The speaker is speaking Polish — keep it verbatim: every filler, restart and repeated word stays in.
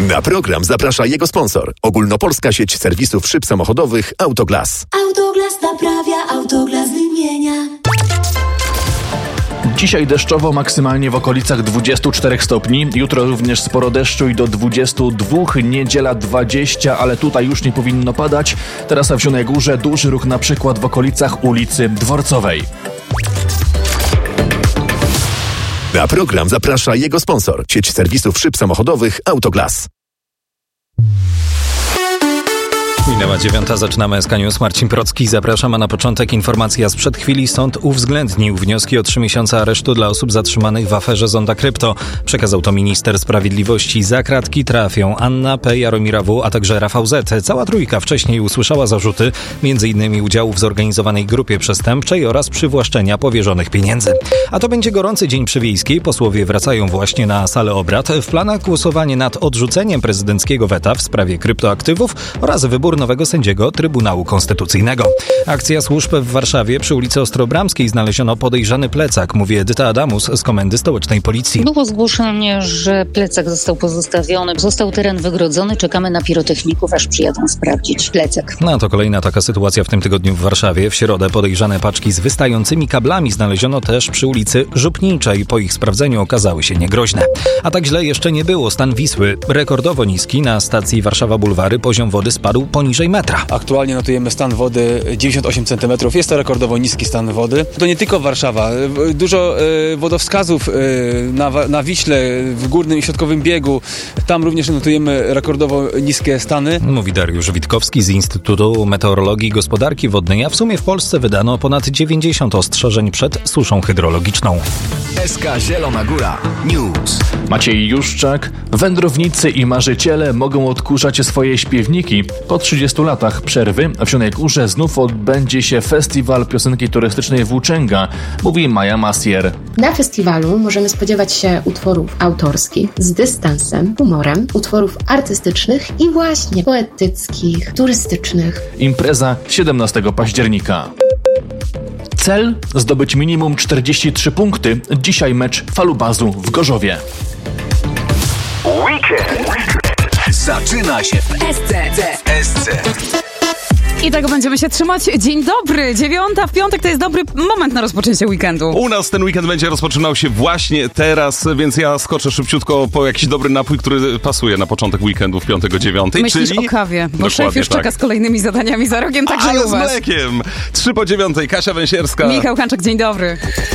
Na program zaprasza jego sponsor. Ogólnopolska sieć serwisów szyb samochodowych Autoglas. Autoglas naprawia, Autoglas wymienia. Dzisiaj deszczowo, maksymalnie w okolicach dwudziestu czterech stopni. Jutro również sporo deszczu i do dwudziestu dwóch. Niedziela dwadzieścia, ale tutaj już nie powinno padać. Teraz w Zielonej Górze duży ruch na przykład w okolicach ulicy Dworcowej. Na program zaprasza jego sponsor. Sieć serwisów szyb samochodowych Autoglas. Minęła dziewiąta, zaczynamy S K News. Marcin Procki, zapraszam, a na początek informacja sprzed chwili. Sąd uwzględnił wnioski o trzy miesiące aresztu dla osób zatrzymanych w aferze Zonda Krypto. Przekazał to minister sprawiedliwości. Za kratki trafią Anna P., Jaromira W., a także Rafał Z. Cała trójka wcześniej usłyszała zarzuty m.in. udziału w zorganizowanej grupie przestępczej oraz przywłaszczenia powierzonych pieniędzy. A to będzie gorący dzień przy Wiejskiej. Posłowie wracają właśnie na salę obrad. W planach głosowanie nad odrzuceniem prezydenckiego weta w sprawie kryptoaktywów oraz wybór nowego sędziego Trybunału Konstytucyjnego. Akcja służb w Warszawie. Przy ulicy Ostrobramskiej znaleziono podejrzany plecak, mówi Edyta Adamus z Komendy Stołecznej Policji. Było zgłoszenie, że plecak został pozostawiony. Został teren wygrodzony. Czekamy na pirotechników, aż przyjadą sprawdzić plecak. No to kolejna taka sytuacja w tym tygodniu w Warszawie. W środę podejrzane paczki z wystającymi kablami znaleziono też przy ulicy Żupniczej. Po ich sprawdzeniu okazały się niegroźne. A tak źle jeszcze nie było. Stan Wisły rekordowo niski. Na stacji Warszawa Bulwary poziom wody spadł poniżej metra. Aktualnie notujemy stan wody dziewięćdziesiąt osiem centymetrów. Jest to rekordowo niski stan wody. To nie tylko Warszawa. Dużo y, wodowskazów y, na, na Wiśle, w górnym i środkowym biegu. Tam również notujemy rekordowo niskie stany. Mówi Dariusz Witkowski z Instytutu Meteorologii i Gospodarki Wodnej, a w sumie w Polsce wydano ponad dziewięćdziesiąt ostrzeżeń przed suszą hydrologiczną. S K Zielona Góra News. Maciej Juszczak. Wędrownicy i marzyciele mogą odkurzać swoje śpiewniki. Po trzydziestu latach przerwy w Zielonej Górze znów odbędzie się festiwal piosenki turystycznej Włóczęga, mówi Maja Masier. Na festiwalu możemy spodziewać się utworów autorskich z dystansem, humorem, utworów artystycznych i właśnie poetyckich, turystycznych. Impreza siedemnastego października. Cel zdobyć minimum czterdzieści trzy punkty. Dzisiaj mecz Falubazu w Gorzowie. Weekend zaczyna się w S C. S C. I tego będziemy się trzymać. Dzień dobry, dziewiąta w piątek to jest dobry moment na rozpoczęcie weekendu. U nas ten weekend będzie rozpoczynał się właśnie teraz, więc ja skoczę szybciutko po jakiś dobry napój, który pasuje na początek weekendu w piątek o dziewiątej. Myślisz czyli... o kawie, bo Dokładnie szef już tak. czeka z kolejnymi zadaniami za rogiem, także Ale u z was. mlekiem. Trzy po dziewiątej, Kasia Węsierska. Michał Hanczak, dzień dobry.